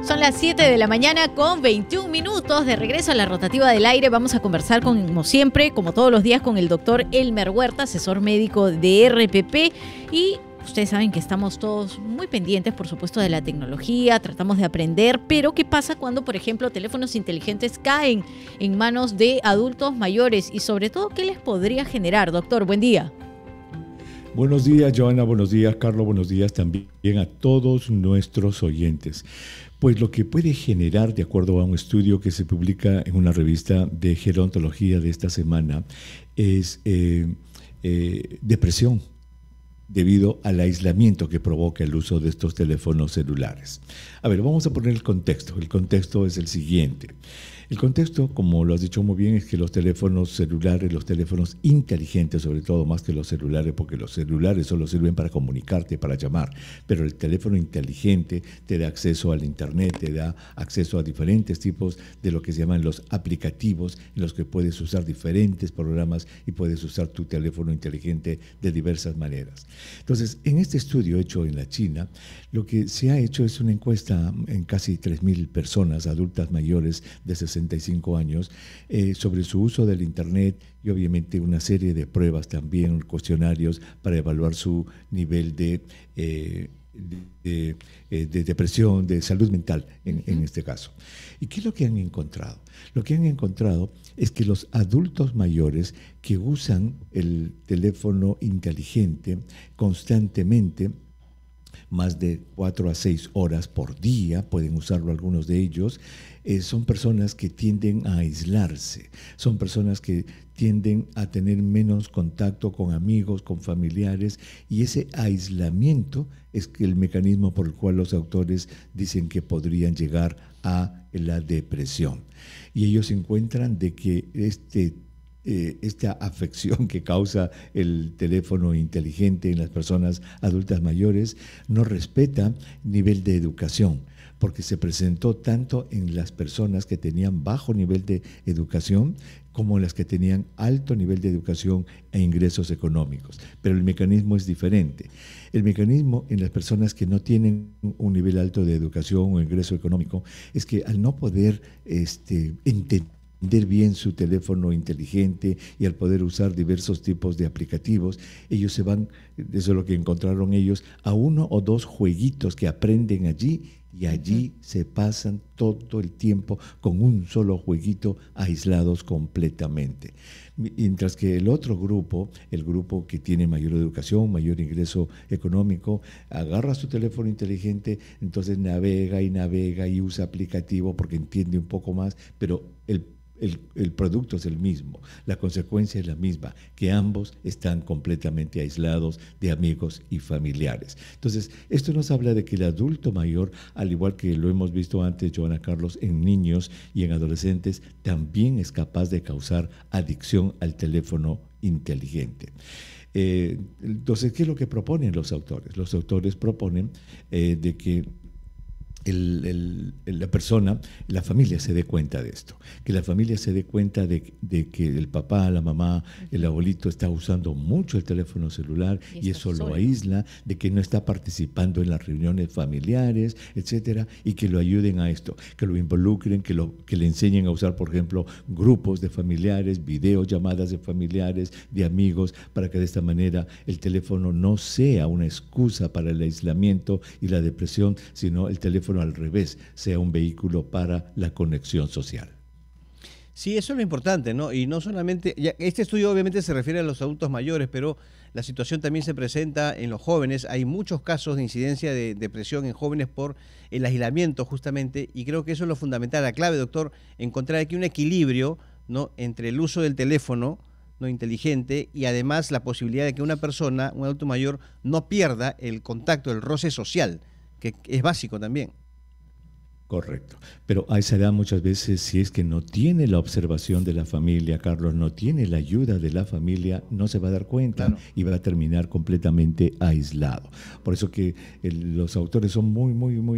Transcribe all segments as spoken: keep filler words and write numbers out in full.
Son las siete de la mañana con veintiún minutos. De regreso a la rotativa del aire, vamos a conversar con, como siempre, como todos los días, con el doctor Elmer Huerta, asesor médico de R P P. Y ustedes saben que estamos todos muy pendientes, por supuesto, de la tecnología, tratamos de aprender, pero ¿qué pasa cuando, por ejemplo, teléfonos inteligentes caen en manos de adultos mayores? Y sobre todo, ¿qué les podría generar? Doctor, buen día. Buenos días, Joana, buenos días, Carlos, buenos días también a todos nuestros oyentes. Pues lo que puede generar, de acuerdo a un estudio que se publica en una revista de gerontología de esta semana, es eh, eh, depresión, debido al aislamiento que provoca el uso de estos teléfonos celulares. A ver, vamos a poner el contexto. El contexto es el siguiente. El contexto, como lo has dicho muy bien, es que los teléfonos celulares, los teléfonos inteligentes, sobre todo más que los celulares, porque los celulares solo sirven para comunicarte, para llamar, pero el teléfono inteligente te da acceso al internet, te da acceso a diferentes tipos de lo que se llaman los aplicativos, en los que puedes usar diferentes programas y puedes usar tu teléfono inteligente de diversas maneras. Entonces, en este estudio hecho en la China, lo que se ha hecho es una encuesta en casi tres mil personas, adultas mayores de sesenta y cinco años, eh, sobre su uso del internet y obviamente una serie de pruebas también, cuestionarios para evaluar su nivel de, eh, de, de, de depresión, de salud mental en, en este caso. ¿Y qué es lo que han encontrado? Lo que han encontrado es que los adultos mayores que usan el teléfono inteligente constantemente, más de cuatro a seis horas por día, pueden usarlo algunos de ellos, eh, son personas que tienden a aislarse, son personas que tienden a tener menos contacto con amigos, con familiares, y ese aislamiento es el mecanismo por el cual los autores dicen que podrían llegar a la depresión. Y ellos encuentran de que este Eh, esta afección que causa el teléfono inteligente en las personas adultas mayores no respeta nivel de educación, porque se presentó tanto en las personas que tenían bajo nivel de educación como en las que tenían alto nivel de educación e ingresos económicos. Pero el mecanismo es diferente. El mecanismo en las personas que no tienen un nivel alto de educación o ingreso económico es que al no poder este, entender entender bien su teléfono inteligente y al poder usar diversos tipos de aplicativos, ellos se van, eso es lo que encontraron ellos, a uno o dos jueguitos que aprenden allí y allí uh-huh. se pasan todo el tiempo con un solo jueguito aislados completamente. Mientras que el otro grupo, el grupo que tiene mayor educación, mayor ingreso económico, agarra su teléfono inteligente, entonces navega y navega y usa aplicativo porque entiende un poco más, pero el El, el producto es el mismo, la consecuencia es la misma, que ambos están completamente aislados de amigos y familiares. Entonces, esto nos habla de que el adulto mayor, al igual que lo hemos visto antes, Joana, Carlos, en niños y en adolescentes, también es capaz de causar adicción al teléfono inteligente. Eh, entonces, ¿qué es lo que proponen los autores? Los autores proponen eh, de que El, el, la persona, la familia se dé cuenta de esto, que la familia se dé cuenta de, de que el papá, la mamá, el abuelito está usando mucho el teléfono celular y, y eso solo. lo aísla, de que no está participando en las reuniones familiares, etcétera, y que lo ayuden a esto, que lo involucren, que, lo, que le enseñen a usar, por ejemplo, grupos de familiares, videollamadas de familiares, de amigos, para que de esta manera el teléfono no sea una excusa para el aislamiento y la depresión, sino el teléfono al revés, sea un vehículo para la conexión social. Sí, eso es lo importante, ¿no? Y no solamente, ya, este estudio obviamente se refiere a los adultos mayores, pero la situación también se presenta en los jóvenes. Hay muchos casos de incidencia de depresión en jóvenes por el aislamiento justamente, y creo que eso es lo fundamental, la clave, doctor, encontrar aquí un equilibrio, ¿no?, entre el uso del teléfono, ¿no?, inteligente, y además la posibilidad de que una persona, un adulto mayor, no pierda el contacto, el roce social, que es básico también. Correcto, pero ahí se da muchas veces, si es que no tiene la observación de la familia, Carlos, no tiene la ayuda de la familia, no se va a dar cuenta, claro, y va a terminar completamente aislado. Por eso que el, los autores son muy, muy, muy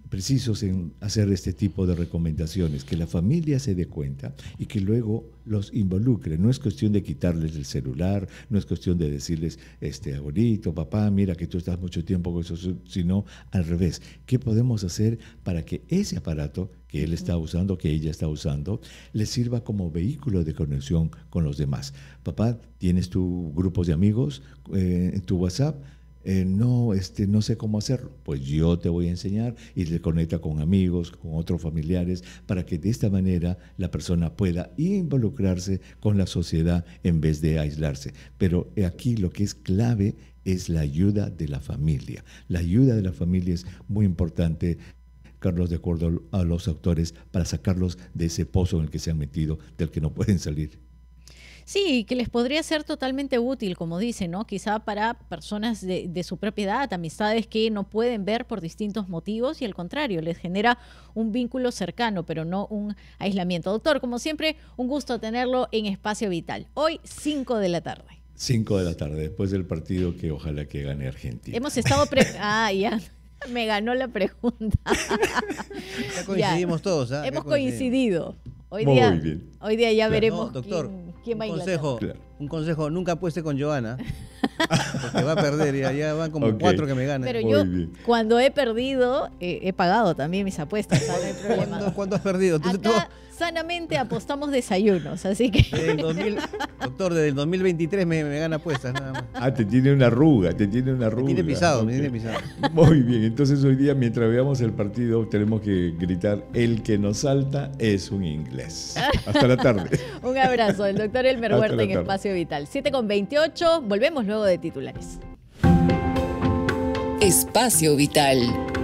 precisos en hacer este tipo de recomendaciones, que la familia se dé cuenta y que luego los involucre. No es cuestión de quitarles el celular, no es cuestión de decirles, este, abuelito, papá, mira que tú estás mucho tiempo con eso, sino al revés. ¿Qué podemos hacer para que ese aparato que él está usando, que ella está usando, le sirva como vehículo de conexión con los demás? Papá, ¿tienes tu grupos de amigos eh, en tu WhatsApp? Eh, no, este, no sé cómo hacerlo. Pues yo te voy a enseñar, y le conecta con amigos, con otros familiares, para que de esta manera la persona pueda involucrarse con la sociedad en vez de aislarse. Pero aquí lo que es clave es la ayuda de la familia. La ayuda de la familia es muy importante, Carlos, de acuerdo a los autores, para sacarlos de ese pozo en el que se han metido, del que no pueden salir. Sí, que les podría ser totalmente útil, como dice, ¿no? Quizá para personas de, de su propia edad, amistades que no pueden ver por distintos motivos y al contrario, les genera un vínculo cercano, pero no un aislamiento. Doctor, como siempre, un gusto tenerlo en Espacio Vital. Hoy, cinco de la tarde. cinco de la tarde, después del partido que ojalá que gane Argentina. Hemos estado... Pre ah, ya. Me ganó la pregunta. Ya coincidimos ya. todos. ¿eh? Hemos coincidido. Hoy Muy día, bien. Hoy día ya claro. veremos no, doctor, quién, quién va a un consejo, claro. un consejo, nunca apueste con Joana, porque va a perder, ya, ya van como okay. cuatro que me ganan. Pero Muy yo, bien. cuando he perdido, eh, he pagado también mis apuestas, no hay problema. ¿Cuándo, ¿Cuándo has perdido? Tú, Acá tú, sanamente apostamos desayunos, así que... desde el dos mil, doctor, desde el dos mil veintitrés me, me gana apuestas nada más. Ah, te tiene una arruga, te tiene una arruga. Me tiene pisado, okay. me tiene pisado. Muy bien, entonces hoy día mientras veamos el partido tenemos que gritar, el que nos salta es un inglés. Hasta la tarde. Un abrazo del doctor Elmer Hasta Huerta la en tarde. Espacio Vital. siete con veintiocho, volvemos luego de titulares. Espacio Vital.